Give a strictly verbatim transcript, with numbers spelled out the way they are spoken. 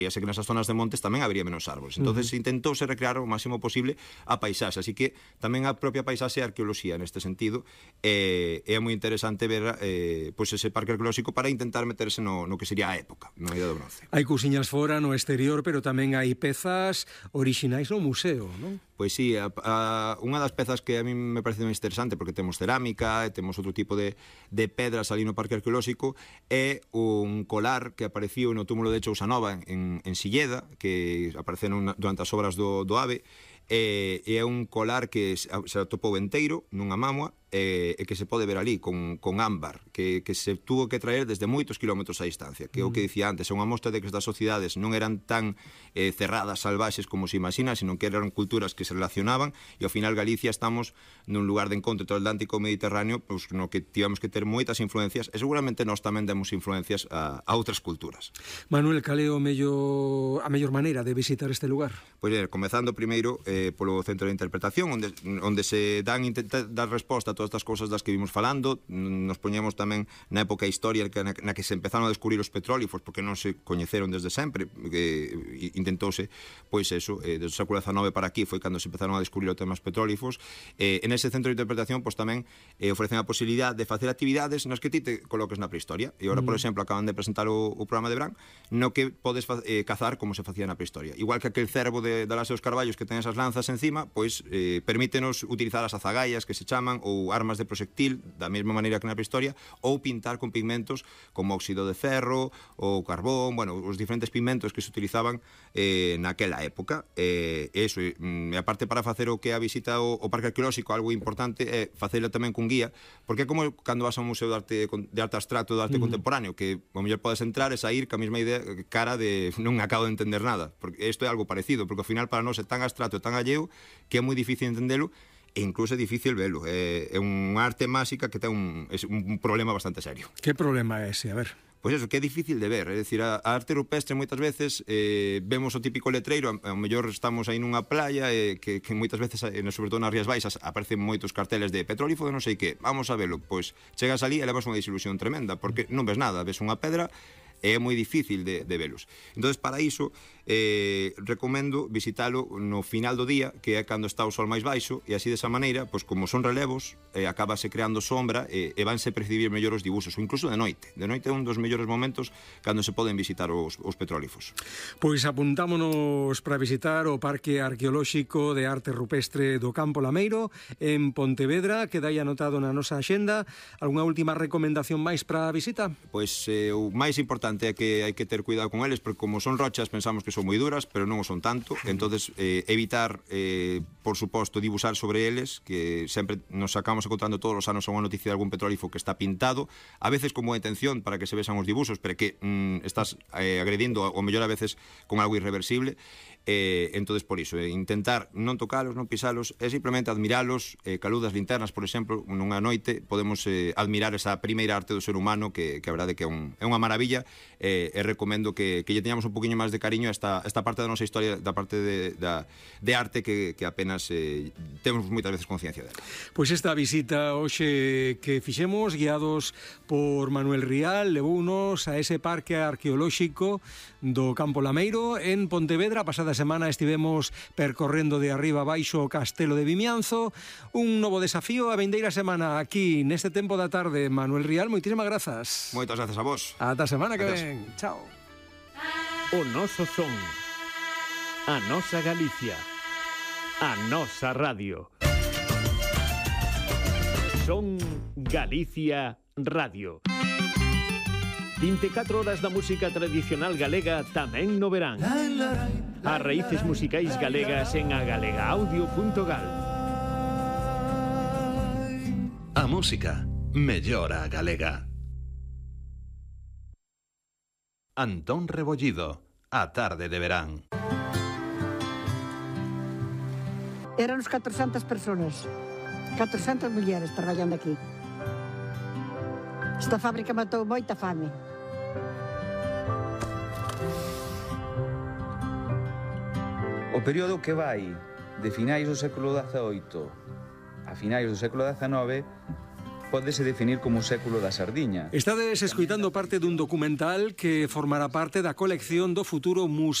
sé que nesas zonas de montes tamén habería menos árboles. Entonces uh -huh. intentouse recrear o máximo posible a paisaxe, así que tamén a propia paisaxe e arqueoloxía neste sentido, eh, é moi interesante ver eh, pois ese parque arqueolóxico para intentar meterse no, no que sería a época, na Idade do Bronce. Hai cousiñas fora no exterior, pero tamén hai pezas orixinais no museo, non? Pois sí, a, a, unha das pezas que a mí me parece máis interesante, porque temos cerámica e temos outro tipo de, de pedras ali no parque arqueolóxico, é un colar que apareciu no túmulo de Chousanova en, en Silleda, que apareceron durante as obras do, do AVE, e é un colar que se atopou enteiro nunha mámoa e, e que se pode ver ali con, con ámbar que, que se tuvo que traer desde moitos kilómetros a distancia, que é o que dicía antes, é unha mostra de que estas sociedades non eran tan eh, cerradas, salvaxes como se imagina, sino que eran culturas que se relacionaban, e ao final Galicia estamos nun lugar de encontro entre o Atlántico e o Mediterráneo, pois, no que tivemos que ter moitas influencias, e seguramente nós tamén demos influencias a, a outras culturas. Manuel, cal é o mellor, a mellor maneira de visitar este lugar? Pois é, comezando primeiro eh, polo Centro de Interpretación, onde, onde se dan intenta dar resposta a todas estas cousas das que vimos falando. Nos poñemos tamén na época histórica na, na que se empezaron a descubrir os petrólifos, porque non se coñeceron desde sempre, que intentouse, pois eso, eh, desde o século dezanove para aquí foi cando se empezaron a descubrir os temas petrólifos. Eh, en ese Centro de Interpretación, pois tamén eh, ofrecen a posibilidad de facer actividades nas que ti te coloques na prehistoria. E agora, mm. por exemplo, acaban de presentar o, o programa de Bran, no que podes eh, cazar como se facía na prehistoria. Igual que aquel cervo de, de Laseo dos Carballos que ten esas lanzas encima, pois eh, permítenos utilizar as azagallas que se chaman, ou armas de proxectil, da mesma maneira que na prehistoria, ou pintar con pigmentos como óxido de ferro ou carbón, bueno, os diferentes pigmentos que se utilizaban eh, naquela época. Eh, eso, e aparte, para facer o que é a visita ao, ao parque arqueolóxico, algo importante é facela tamén cun guía, porque é como cando vas a un museo de arte, de arte abstracto, de arte mm. contemporáneo, que ao mellor podes entrar e sair ca mesma idea, cara de non acabo de entender nada, porque isto é algo parecido, porque ao final para nós é tan abstracto e tan alleo que é moi difícil entendelo, e incluso é difícil velo. É, é unha arte máxica que ten un, un problema bastante serio. Que problema é ese? A ver... Pois eso, que é difícil de ver, é dicir, a, a arte rupestre moitas veces eh, vemos o típico letreiro, ao mellor estamos aí nunha playa eh, que, que moitas veces, eh, sobre todo nas Rías Baixas, aparecen moitos carteles de petrólifo de non sei que, vamos a velo, pois chegas ali e levas unha desilusión tremenda, porque non ves nada, ves unha pedra e é moi difícil de, de velos. Entón, para iso, eh, recomendo visitalo no final do día, que é cando está o sol máis baixo, e así desa maneira, pois como son relevos, eh, acabase creando sombra e, e vanse percibir mellor os dibuxos, ou incluso de noite. De noite é un dos mellores momentos cando se poden visitar os, os petrólifos. Pois apuntámonos para visitar o Parque Arqueolóxico de Arte Rupestre do Campo Lameiro en Pontevedra, que dai anotado na nosa axenda. Algúna última recomendación máis para a visita? Pois eh, o máis importante é que hai que ter cuidado con eles, porque como son rochas pensamos que son moi duras, pero non o son tanto. Entonces eh, evitar, eh, por suposto, dibuxar sobre eles, que sempre nos sacamos encontrando todos os anos unha noticia de algún petrólifo que está pintado, a veces con boa intención para que se vexan os dibuxos, pero que mm, estás eh, agredindo, ou mellor a veces con algo irreversible. Eh, entonces, por iso, eh, intentar non tocalos, non pisalos, é simplemente admiralos, eh, calú das linternas, por exemplo, nunha noite podemos eh, admirar esa primeira arte do ser humano, que, que a verdade que é, un, é unha maravilla, eh, e recomendo que, que lle teñamos un poquinho máis de cariño a esta, esta parte da nosa historia, da parte de, da, de arte que, que apenas eh, temos moitas veces conciencia dela. Pois esta visita hoxe que fixemos, guiados por Manuel Rial, levounos a ese parque arqueolóxico do Campo Lameiro en Pontevedra. Pasada semana estivemos percorrendo de arriba abaixo o Castelo de Vimianzo. Un novo desafío a vindeira semana aquí neste tempo da tarde. Manuel Rial, moitísimas grazas. Moitas grazas a vos. Ata semana que Gracias. ven. Chao. O noso son, a nosa Galicia, a nosa radio. Son Galicia Radio. vinte e catro horas da música tradicional galega tamén no verán. As raíces musicais galegas en agalegaaudio punto gal. A música mellora a galega. Antón Rebollido, A tarde de verán. Eran uns catrocentas personas, catrocentas mulleres traballando aquí. Esta fábrica matou moita fame. O período que vai de finais do século dezaoito a finais do século dezanove pódese definir como o século da sardiña. Estades escoitando parte dun documental que formará parte da colección do futuro Museo